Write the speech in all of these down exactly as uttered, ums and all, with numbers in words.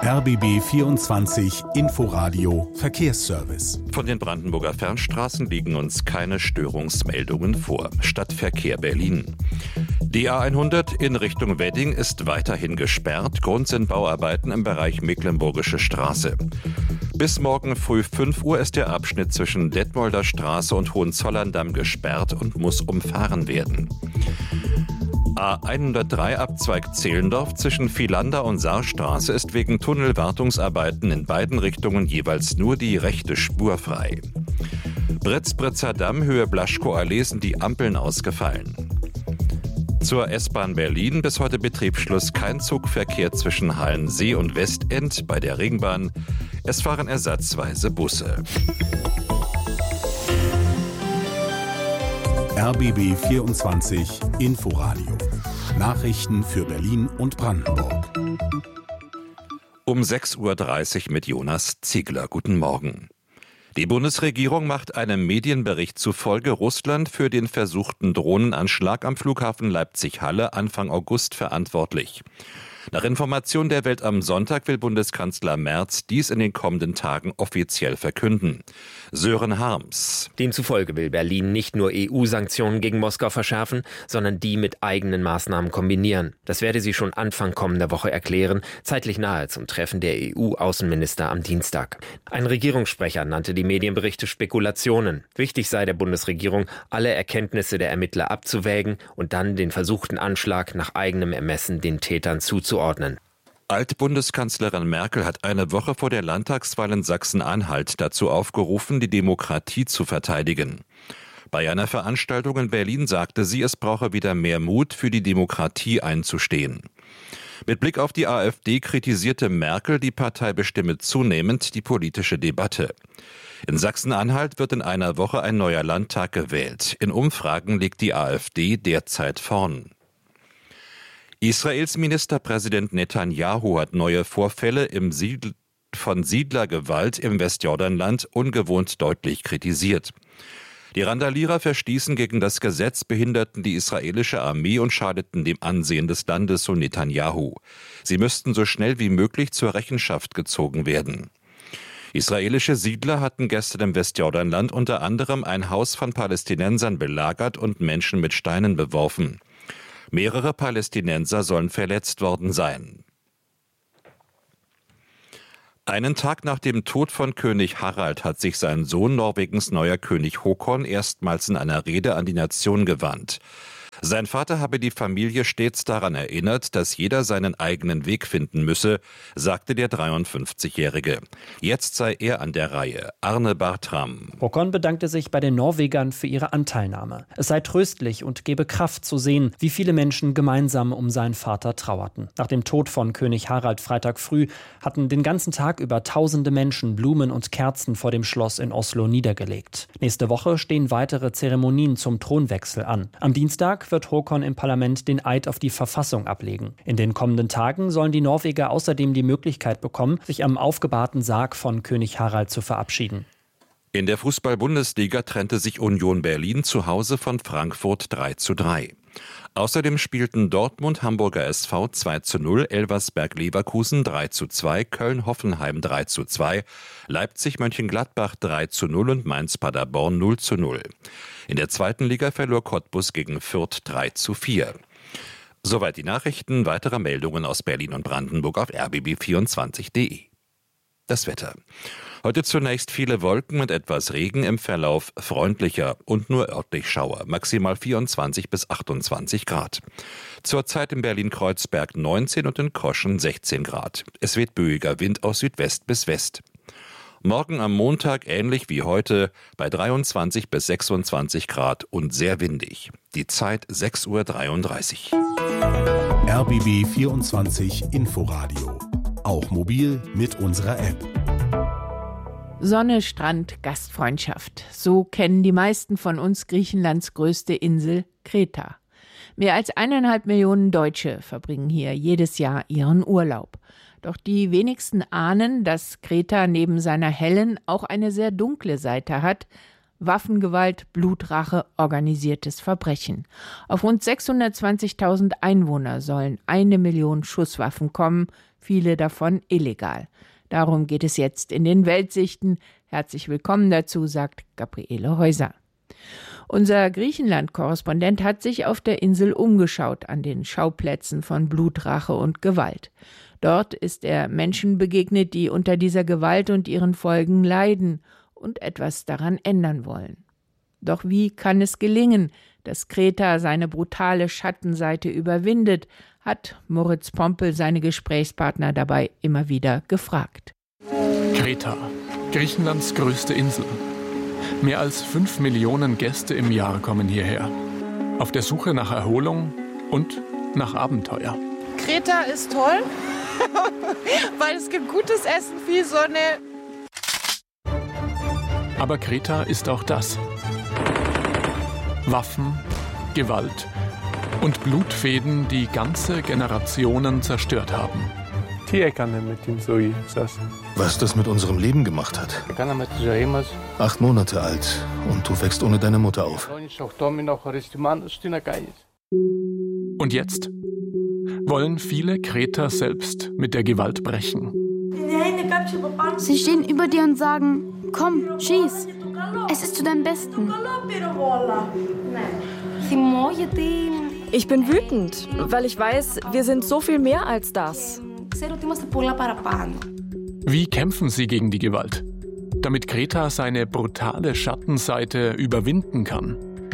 R B B vierundzwanzig Inforadio Verkehrsservice. Von den Brandenburger Fernstraßen liegen uns keine Störungsmeldungen vor. Stadtverkehr Berlin. Die A hundert in Richtung Wedding ist weiterhin gesperrt. Grund sind Bauarbeiten im Bereich Mecklenburgische Straße. Bis morgen früh fünf Uhr ist der Abschnitt zwischen Detmolder Straße und Hohenzollern-Damm gesperrt und muss umfahren werden. A hundertdrei Abzweig Zehlendorf zwischen Vielander und Saarstraße ist wegen Tunnelwartungsarbeiten in beiden Richtungen jeweils nur die rechte Spur frei. Britz-Britzer Damm, Höhe Blaschko-Allee sind die Ampeln ausgefallen. Zur S-Bahn Berlin, bis heute Betriebsschluss, kein Zugverkehr zwischen Hallensee und Westend. Bei der Ringbahn, es fahren ersatzweise Busse. R B B vierundzwanzig Inforadio. Nachrichten für Berlin und Brandenburg. Um sechs Uhr dreißig mit Jonas Ziegler. Guten Morgen. Die Bundesregierung macht einem Medienbericht zufolge Russland für den versuchten Drohnenanschlag am Flughafen Leipzig-Halle Anfang August verantwortlich. Nach Information der Welt am Sonntag will Bundeskanzler Merz dies in den kommenden Tagen offiziell verkünden. Sören Harms. Demzufolge will Berlin nicht nur E U-Sanktionen gegen Moskau verschärfen, sondern die mit eigenen Maßnahmen kombinieren. Das werde sie schon Anfang kommender Woche erklären, zeitlich nahe zum Treffen der E U-Außenminister am Dienstag. Ein Regierungssprecher nannte die Medienberichte Spekulationen. Wichtig sei der Bundesregierung, alle Erkenntnisse der Ermittler abzuwägen und dann den versuchten Anschlag nach eigenem Ermessen den Tätern zuzuordnen. Altbundeskanzlerin Merkel hat eine Woche vor der Landtagswahl in Sachsen-Anhalt dazu aufgerufen, die Demokratie zu verteidigen. Bei einer Veranstaltung in Berlin sagte sie, es brauche wieder mehr Mut, für die Demokratie einzustehen. Mit Blick auf die AfD kritisierte Merkel, die Partei bestimme zunehmend die politische Debatte. In Sachsen-Anhalt wird in einer Woche ein neuer Landtag gewählt. In Umfragen liegt die AfD derzeit vorn. Israels Ministerpräsident Netanyahu hat neue Vorfälle im Siedl- von Siedlergewalt im Westjordanland ungewohnt deutlich kritisiert. Die Randalierer verstießen gegen das Gesetz, behinderten die israelische Armee und schadeten dem Ansehen des Landes, so Netanyahu. Sie müssten so schnell wie möglich zur Rechenschaft gezogen werden. Israelische Siedler hatten gestern im Westjordanland unter anderem ein Haus von Palästinensern belagert und Menschen mit Steinen beworfen. Mehrere Palästinenser sollen verletzt worden sein. Einen Tag nach dem Tod von König Harald hat sich sein Sohn, Norwegens neuer König Håkon, erstmals in einer Rede an die Nation gewandt. Sein Vater habe die Familie stets daran erinnert, dass jeder seinen eigenen Weg finden müsse, sagte der dreiundfünfzigjährige. Jetzt sei er an der Reihe. Arne Bartram. Håkon bedankte sich bei den Norwegern für ihre Anteilnahme. Es sei tröstlich und gebe Kraft zu sehen, wie viele Menschen gemeinsam um seinen Vater trauerten. Nach dem Tod von König Harald Freitag früh hatten den ganzen Tag über tausende Menschen Blumen und Kerzen vor dem Schloss in Oslo niedergelegt. Nächste Woche stehen weitere Zeremonien zum Thronwechsel an. Am Dienstag wird Håkon im Parlament den Eid auf die Verfassung ablegen. In den kommenden Tagen sollen die Norweger außerdem die Möglichkeit bekommen, sich am aufgebahrten Sarg von König Harald zu verabschieden. In der Fußball-Bundesliga trennte sich Union Berlin zu Hause von Frankfurt drei zu drei. Außerdem spielten Dortmund Hamburger S V zwei zu null, Elversberg Leverkusen drei zu zwei, Köln Hoffenheim drei zu zwei, Leipzig Mönchengladbach drei zu null und Mainz Paderborn null zu null. In der zweiten Liga verlor Cottbus gegen Fürth drei zu vier. Soweit die Nachrichten. Weitere Meldungen aus Berlin und Brandenburg auf r b b vierundzwanzig punkt d e. Das Wetter. Heute zunächst viele Wolken mit etwas Regen, im Verlauf freundlicher und nur örtlich Schauer. Maximal vierundzwanzig bis achtundzwanzig Grad. Zurzeit in Berlin-Kreuzberg neunzehn und in Kroschen sechzehn Grad. Es weht böiger Wind aus Südwest bis West. Morgen am Montag ähnlich wie heute bei dreiundzwanzig bis sechsundzwanzig Grad und sehr windig. Die Zeit sechs Uhr dreiunddreißig. R B B vierundzwanzig Inforadio. Auch mobil mit unserer App. Sonne, Strand, Gastfreundschaft. So kennen die meisten von uns Griechenlands größte Insel, Kreta. Mehr als eineinhalb Millionen Deutsche verbringen hier jedes Jahr ihren Urlaub. Doch die wenigsten ahnen, dass Kreta neben seiner hellen auch eine sehr dunkle Seite hat. Waffengewalt, Blutrache, organisiertes Verbrechen. Auf rund sechshundertzwanzigtausend Einwohner sollen eine Million Schusswaffen kommen, viele davon illegal. Darum geht es jetzt in den Weltsichten. Herzlich willkommen dazu, sagt Gabriele Häuser. Unser Griechenland-Korrespondent hat sich auf der Insel umgeschaut an den Schauplätzen von Blutrache und Gewalt. Dort ist er Menschen begegnet, die unter dieser Gewalt und ihren Folgen leiden und etwas daran ändern wollen. Doch wie kann es gelingen, dass Kreta seine brutale Schattenseite überwindet, hat Moritz Pompel seine Gesprächspartner dabei immer wieder gefragt. Kreta, Griechenlands größte Insel. Mehr als fünf Millionen Gäste im Jahr kommen hierher. Auf der Suche nach Erholung und nach Abenteuer. Kreta ist toll, weil es gibt gutes Essen, viel Sonne. Aber Kreta ist auch das. Waffen, Gewalt und Blutfäden, die ganze Generationen zerstört haben. Was das mit unserem Leben gemacht hat. Acht Monate alt und du wächst ohne deine Mutter auf. Und jetzt wollen viele Kreter selbst mit der Gewalt brechen. Sie stehen über dir und sagen, komm, schieß. Es ist zu deinem Besten. Ich bin wütend, weil ich weiß, wir sind so viel mehr als das. Wie kämpfen sie gegen die Gewalt, damit Kreta seine brutale Schattenseite überwinden kann?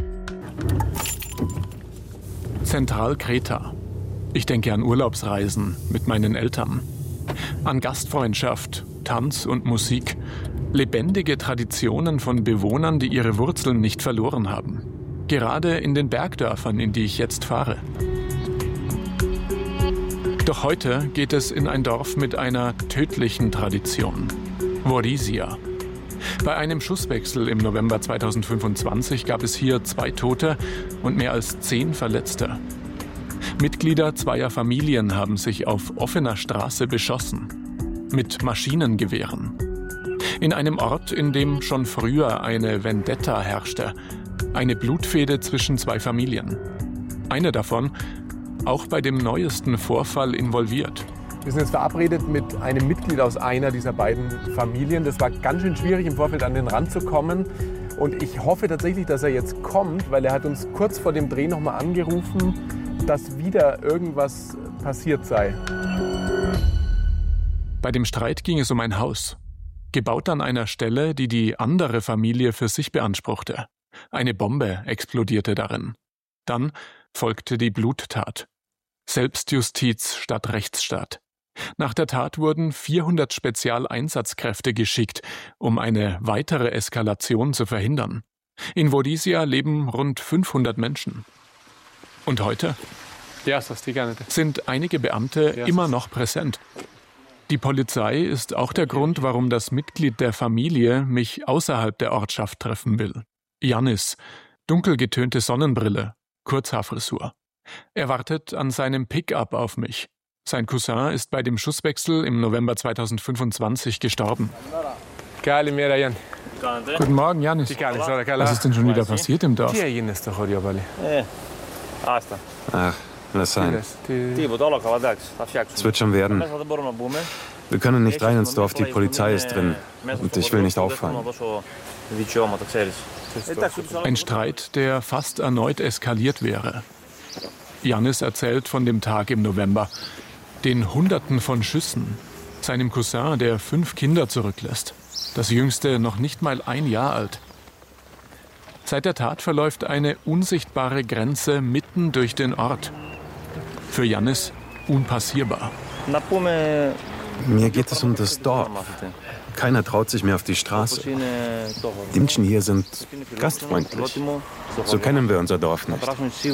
Zentralkreta. Ich denke an Urlaubsreisen mit meinen Eltern, an Gastfreundschaft, Tanz und Musik, lebendige Traditionen von Bewohnern, die ihre Wurzeln nicht verloren haben. Gerade in den Bergdörfern, in die ich jetzt fahre. Doch heute geht es in ein Dorf mit einer tödlichen Tradition. Vodisia. Bei einem Schusswechsel im November zweitausendfünfundzwanzig gab es hier zwei Tote und mehr als zehn Verletzte. Mitglieder zweier Familien haben sich auf offener Straße beschossen. Mit Maschinengewehren. In einem Ort, in dem schon früher eine Vendetta herrschte. Eine Blutfehde zwischen zwei Familien. Eine davon auch bei dem neuesten Vorfall involviert. Wir sind jetzt verabredet mit einem Mitglied aus einer dieser beiden Familien. Das war ganz schön schwierig, im Vorfeld an den Rand zu kommen. Und ich hoffe tatsächlich, dass er jetzt kommt, weil er hat uns kurz vor dem Dreh nochmal angerufen, dass wieder irgendwas passiert sei. Bei dem Streit ging es um ein Haus. Gebaut an einer Stelle, die die andere Familie für sich beanspruchte. Eine Bombe explodierte darin. Dann folgte die Bluttat. Selbstjustiz statt Rechtsstaat. Nach der Tat wurden vierhundert Spezialeinsatzkräfte geschickt, um eine weitere Eskalation zu verhindern. In Vodisia leben rund fünfhundert Menschen. Und heute sind einige Beamte immer noch präsent. Die Polizei ist auch der Grund, warum das Mitglied der Familie mich außerhalb der Ortschaft treffen will. Yannis, dunkel getönte Sonnenbrille, Kurzhaarfrisur. Er wartet an seinem Pick-up auf mich. Sein Cousin ist bei dem Schusswechsel im November zweitausendfünfundzwanzig gestorben. Guten Morgen, Yannis. Was ist denn schon wieder passiert im Dorf? Ach, lass sein. Es wird schon werden. Wir können nicht rein ins Dorf, die Polizei ist drin. Und ich will nicht auffallen. Ein Streit, der fast erneut eskaliert wäre. Yannis erzählt von dem Tag im November, den Hunderten von Schüssen, seinem Cousin, der fünf Kinder zurücklässt, das jüngste noch nicht mal ein Jahr alt. Seit der Tat verläuft eine unsichtbare Grenze mitten durch den Ort. Für Yannis unpassierbar. Mir geht es um das Dorf. Keiner traut sich mehr auf die Straße. Die Menschen hier sind gastfreundlich. So kennen wir unser Dorf nicht.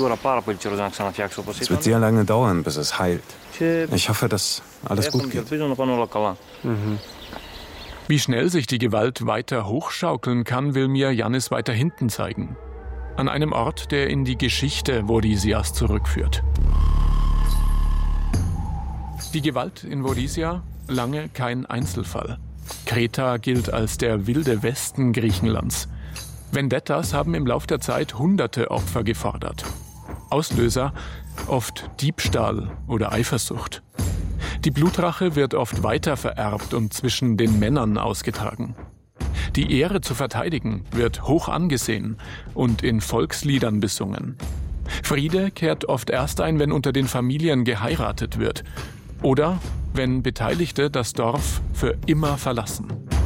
Es wird sehr lange dauern, bis es heilt. Ich hoffe, dass alles gut geht. Mhm. Wie schnell sich die Gewalt weiter hochschaukeln kann, will mir Yannis weiter hinten zeigen. An einem Ort, der in die Geschichte Vodisias zurückführt. Die Gewalt in Vodisia lange kein Einzelfall. Kreta gilt als der wilde Westen Griechenlands. Vendettas haben im Lauf der Zeit hunderte Opfer gefordert. Auslöser oft Diebstahl oder Eifersucht. Die Blutrache wird oft weiter vererbt und zwischen den Männern ausgetragen. Die Ehre zu verteidigen wird hoch angesehen und in Volksliedern besungen. Friede kehrt oft erst ein, wenn unter den Familien geheiratet wird oder wenn Beteiligte das Dorf für immer verlassen.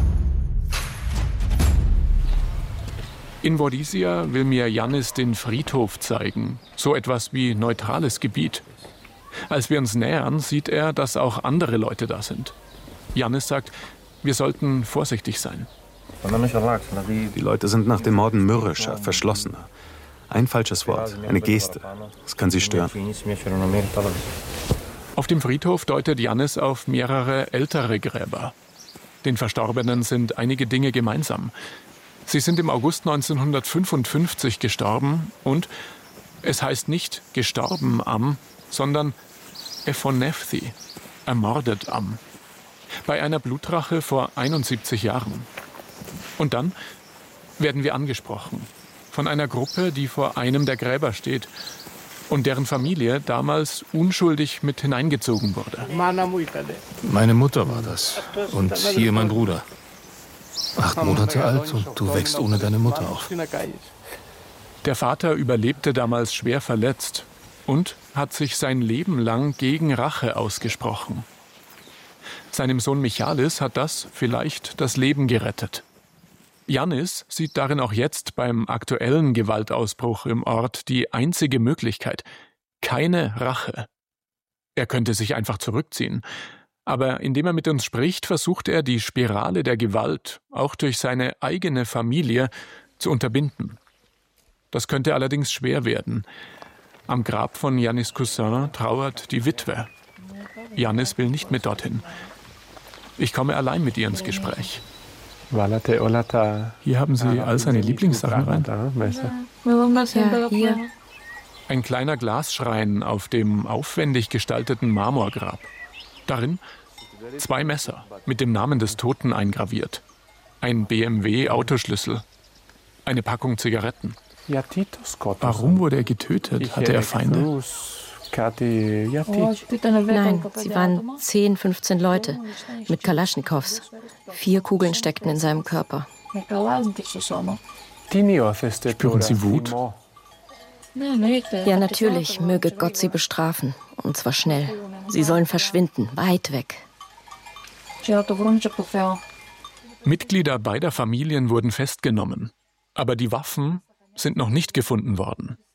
In Vodizia will mir Yannis den Friedhof zeigen, so etwas wie neutrales Gebiet. Als wir uns nähern, sieht er, dass auch andere Leute da sind. Yannis sagt, wir sollten vorsichtig sein. Die Leute sind nach den Morden mürrischer, verschlossener. Ein falsches Wort, eine Geste, das kann sie stören. Auf dem Friedhof deutet Yannis auf mehrere ältere Gräber. Den Verstorbenen sind einige Dinge gemeinsam. Sie sind im August neunzehnhundertfünfundfünfzig gestorben und es heißt nicht gestorben am, sondern ephonefthi, ermordet am. Bei einer Blutrache vor einundsiebzig Jahren. Und dann werden wir angesprochen von einer Gruppe, die vor einem der Gräber steht und deren Familie damals unschuldig mit hineingezogen wurde. Meine Mutter war das und hier mein Bruder. Acht Monate alt und du wächst ohne deine Mutter auf. Der Vater überlebte damals schwer verletzt und hat sich sein Leben lang gegen Rache ausgesprochen. Seinem Sohn Michalis hat das vielleicht das Leben gerettet. Yannis sieht darin auch jetzt beim aktuellen Gewaltausbruch im Ort die einzige Möglichkeit: keine Rache. Er könnte sich einfach zurückziehen. Aber indem er mit uns spricht, versucht er, die Spirale der Gewalt auch durch seine eigene Familie zu unterbinden. Das könnte allerdings schwer werden. Am Grab von Yannis Cousin trauert die Witwe. Yannis will nicht mit dorthin. Ich komme allein mit ihr ins Gespräch. Hier haben Sie all seine Lieblingssachen rein. Ja, hier. Ein kleiner Glasschrein auf dem aufwendig gestalteten Marmorgrab. Darin zwei Messer mit dem Namen des Toten eingraviert. Ein B M W-Autoschlüssel. Eine Packung Zigaretten. Warum wurde er getötet? Hatte er Feinde? Nein, sie waren zehn, fünfzehn Leute mit Kalaschnikows. Vier Kugeln steckten in seinem Körper. Spüren Sie Wut? Ja, natürlich, möge Gott sie bestrafen. Und zwar schnell. Sie sollen verschwinden, weit weg. Mitglieder beider Familien wurden festgenommen. Aber die Waffen sind noch nicht gefunden worden.